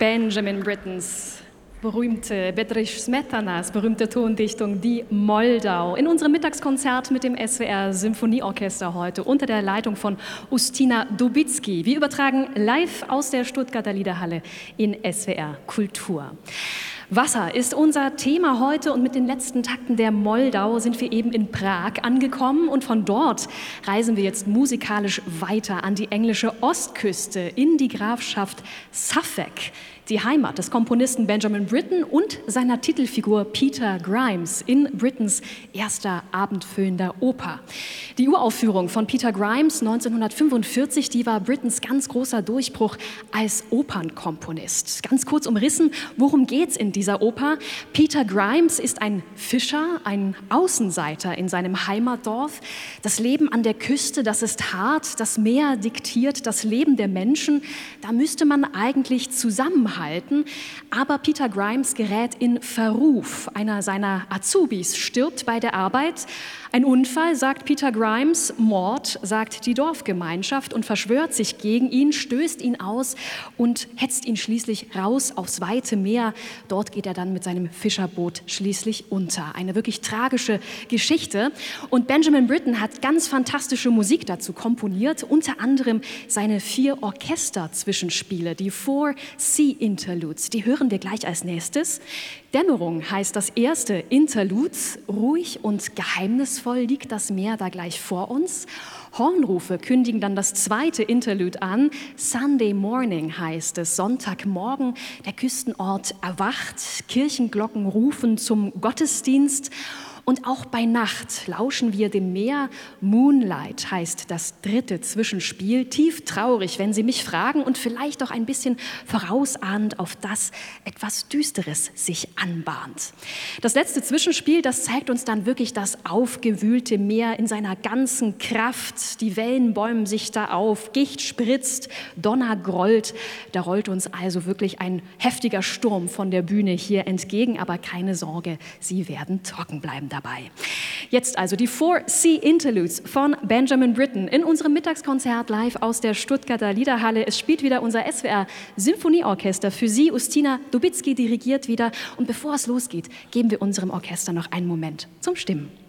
Benjamin Brittens berühmte Bedřich Smetanas berühmte Tondichtung Die Moldau in unserem Mittagskonzert mit dem SWR Symphonieorchester heute unter der Leitung von Ustina Dubicki. Wir übertragen live aus der Stuttgarter Liederhalle in SWR Kultur. Wasser ist unser Thema heute und mit den letzten Takten der Moldau sind wir eben in Prag angekommen und von dort reisen wir jetzt musikalisch weiter an die englische Ostküste in die Grafschaft Suffolk, die Heimat des Komponisten Benjamin Britten und seiner Titelfigur Peter Grimes in Brittens erster abendfüllender Oper. Die Uraufführung von Peter Grimes 1945, die war Brittens ganz großer Durchbruch als Opernkomponist. Ganz kurz umrissen, worum geht's in dieser Oper? Peter Grimes ist ein Fischer, ein Außenseiter in seinem Heimatdorf. Das Leben an der Küste, das ist hart, das Meer diktiert das Leben der Menschen. Da müsste man eigentlich zusammenhalten. Aber Peter Grimes gerät in Verruf. Einer seiner Azubis stirbt bei der Arbeit. Ein Unfall, sagt Peter Grimes, Mord, sagt die Dorfgemeinschaft und verschwört sich gegen ihn, stößt ihn aus und hetzt ihn schließlich raus aufs weite Meer. Dort geht er dann mit seinem Fischerboot schließlich unter. Eine wirklich tragische Geschichte. Und Benjamin Britten hat ganz fantastische Musik dazu komponiert, unter anderem seine 4 Orchesterzwischenspiele, die 4 Sea Interludes. Die hören wir gleich als nächstes. Dämmerung heißt das erste Interlude. Ruhig und geheimnisvoll liegt das Meer da gleich vor uns. Hornrufe kündigen dann das zweite Interlude an. Sunday Morning heißt es, Sonntagmorgen. Der Küstenort erwacht, Kirchenglocken rufen zum Gottesdienst. Und auch bei Nacht lauschen wir dem Meer. Moonlight heißt das dritte Zwischenspiel. Tief traurig, wenn Sie mich fragen und vielleicht auch ein bisschen vorausahnend auf das etwas Düsteres sich anbahnt. Das letzte Zwischenspiel, das zeigt uns dann wirklich das aufgewühlte Meer in seiner ganzen Kraft. Die Wellen bäumen sich da auf, Gicht spritzt, Donner grollt. Da rollt uns also wirklich ein heftiger Sturm von der Bühne hier entgegen. Aber keine Sorge, Sie werden trocken bleiben dabei. Jetzt also die 4 Sea Interludes von Benjamin Britten in unserem Mittagskonzert live aus der Stuttgarter Liederhalle. Es spielt wieder unser SWR Symphonieorchester. Für Sie Ustina Dubicki dirigiert wieder. Und bevor es losgeht, geben wir unserem Orchester noch einen Moment zum Stimmen.